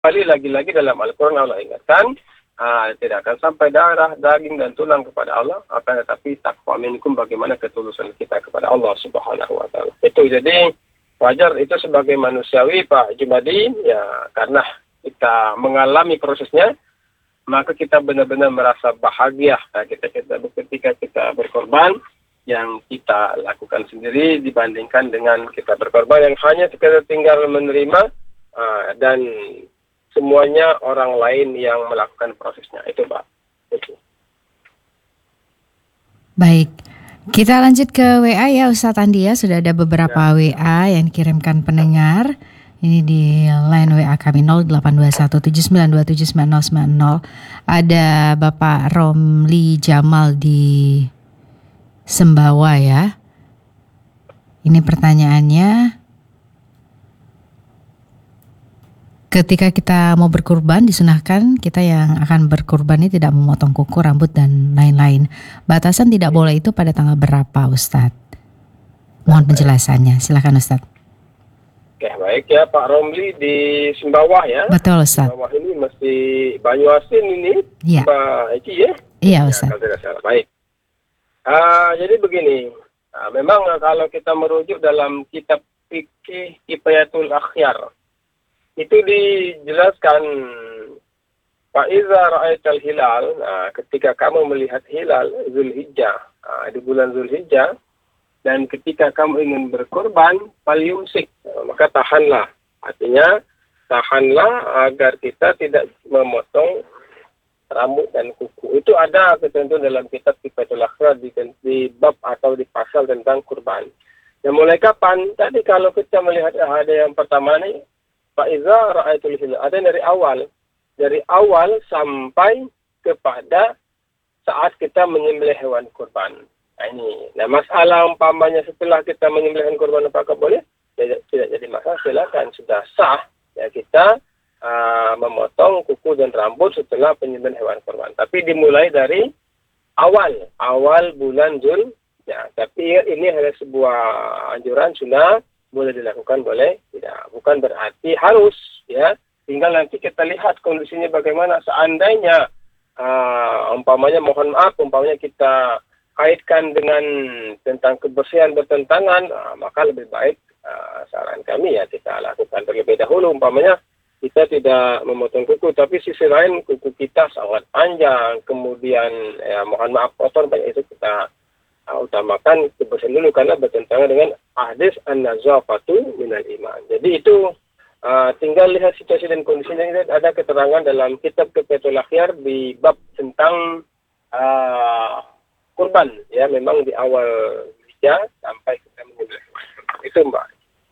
kembali lagi-lagi dalam Al-Quran Allah ingatkan, tidak akan sampai darah, daging dan tulang kepada Allah, akan tetapi taqwa minkum, bagaimana ketulusan kita kepada Allah Subhanahu wa taala. Itu jadi wajar itu sebagai manusiawi Pak Jumadi, ya karena kita mengalami prosesnya, maka kita benar-benar merasa bahagia ketika kita berkorban yang kita lakukan sendiri dibandingkan dengan kita berkorban yang hanya sekedar tinggal menerima dan semuanya orang lain yang melakukan prosesnya. Itu Pak. Itu. Baik, kita lanjut ke WA ya Ustadz Andi ya. Sudah ada beberapa WA yang dikirimkan pendengar. Ini di line WA kami 082179279090. Ada Bapak Romli Jamal di Sembawa ya. Ini pertanyaannya, ketika kita mau berkurban, disunahkan kita yang akan berkurban ini tidak memotong kuku, rambut, dan lain-lain. Batasan tidak boleh itu pada tanggal berapa, Ustadz? Mohon penjelasannya, silakan Ustadz. Oke, baik ya Pak Romli di Sembawah ya. Betul Ustadz. Sembawah ini masih Banyuasin ini, ya. Mbak Eci ya? Iya Ustadz. Ya, baik. Jadi begini, memang kalau kita merujuk dalam kitab fikih Kifayatul Akhyar, itu dijelaskan Fa'iza ra'aital hilal, ketika kamu melihat hilal Zulhijjah, di bulan Zulhijjah, dan ketika kamu ingin berkorban, falyumsik, maka tahanlah. Artinya tahanlah agar kita tidak memotong rambut dan kuku. Itu ada ketentuan dalam kitab Kifayatul Akhyar di bab atau di pasal tentang kurban. Dan mulai kapan? Tadi kalau kita melihat ada yang pertama nih, Fa'iza ra'aitul hilal, ada dari awal sampai kepada saat kita menyembelih hewan kurban. Nah, masalah umpamanya setelah kita menyembelih hewan kurban apakah boleh? Tidak jadi masalah, silakan, sudah sah ya kita memotong kuku dan rambut setelah penyembelihan hewan kurban. Tapi dimulai dari awal bulan Zul. Ya, tapi ini hanya sebuah anjuran, sunnah, boleh dilakukan, boleh tidak. Bukan berarti harus, ya. Tinggal nanti kita lihat kondisinya bagaimana. Seandainya, umpamanya mohon maaf, umpamanya kita kaitkan dengan tentang kebersihan bertentangan, maka lebih baik saran kami ya kita lakukan terlebih dahulu. Umpamanya kita tidak memotong kuku, tapi sisi lain kuku kita sangat panjang, kemudian ya mohon maaf kotor, banyak itu kita utamakan kebersihan dulu karena bertentangan dengan hadis an-nazafatu minal iman. Jadi itu tinggal lihat situasi dan kondisinya. Ada keterangan dalam kitab Kifayatul Akhyar di bab tentang kurban ya, memang di awal Zulhijjah sampai kita menyembelih. Itu Mbak.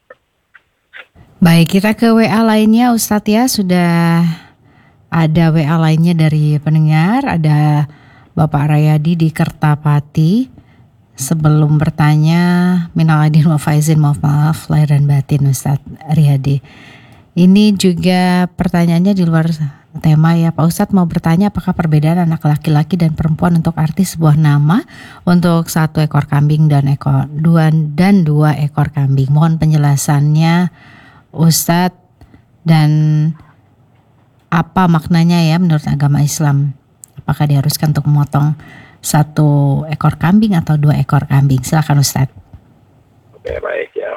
Baik, kita ke WA lainnya Ustadz ya. Sudah ada WA lainnya dari pendengar. Ada Bapak Rayadi di Kertapati. Sebelum bertanya, minal aidin wal faizin, maaf lahir dan batin Ustadz Riyadi. Ini juga pertanyaannya di luar tema ya Pak Ustadz, mau bertanya apakah perbedaan anak laki-laki dan perempuan untuk arti sebuah nama untuk 1 ekor kambing dan dua ekor kambing. Mohon penjelasannya Ustadz, dan apa maknanya ya menurut agama Islam? Apakah diharuskan untuk memotong 1 ekor kambing atau 2 ekor kambing? Silakan Ustadz. Oke, baik ya.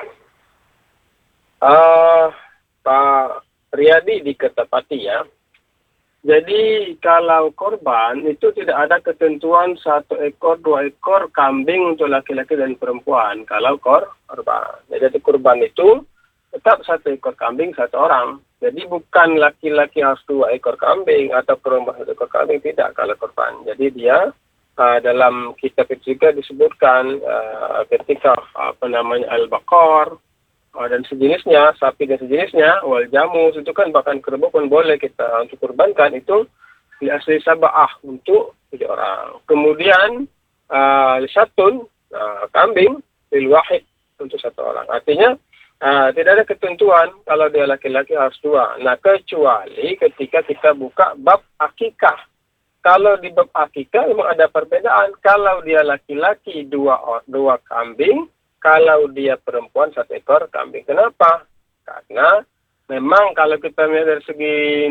Pak Riyadi di Kertapati ya. Jadi kalau korban itu tidak ada ketentuan 1 ekor, 2 ekor kambing untuk laki-laki dan perempuan. Kalau korban. Jadi korban itu tetap 1 ekor kambing 1 orang. Jadi bukan laki-laki harus 2 ekor kambing atau perempuan 1 ekor kambing, tidak kalau korban. Jadi dia dalam kitab itu juga disebutkan ketika al-baqar dan sejenisnya, sapi dan sejenisnya, wal jamus, itu kan bahkan kerbau pun boleh kita untuk kurbankan, itu li asli sab'ah untuk 7 orang. Kemudian syatun, kambing lil wahid untuk 1 orang. Artinya tidak ada ketentuan kalau dia laki-laki harus 2. Nah, kecuali ketika kita buka bab akikah. Kalau di bab akikah memang ada perbedaan. Kalau dia laki-laki 2 kambing, kalau dia perempuan 1 ekor kambing. Kenapa? Karena memang kalau kita melihat dari segi